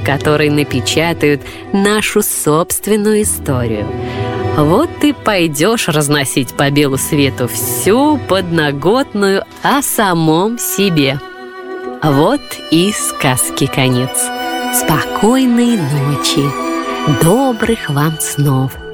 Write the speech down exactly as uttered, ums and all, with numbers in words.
которой напечатают нашу собственную историю. Вот ты пойдешь разносить по белу свету всю подноготную о самом себе. Вот и сказки конец. Спокойной ночи, добрых вам снов.